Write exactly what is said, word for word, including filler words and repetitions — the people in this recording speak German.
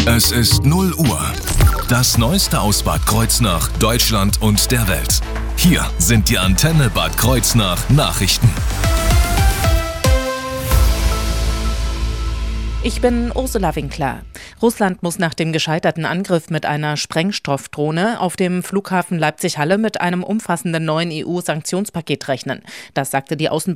Es ist null Uhr. Das Neueste aus Bad Kreuznach, Deutschland und der Welt. Hier sind die Antenne Bad Kreuznach Nachrichten. Ich bin Ursula Winkler. Russland muss nach dem gescheiterten Angriff mit einer Sprengstoffdrohne auf dem Flughafen Leipzig-Halle mit einem umfassenden neuen E U-Sanktionspaket rechnen. Das sagte die Außenministerin